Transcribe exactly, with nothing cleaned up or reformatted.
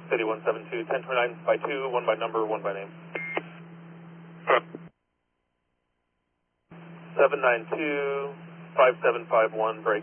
City one seven two, ten twenty-nine by two, one by number, one by name. seven nine two, five seven five one, break.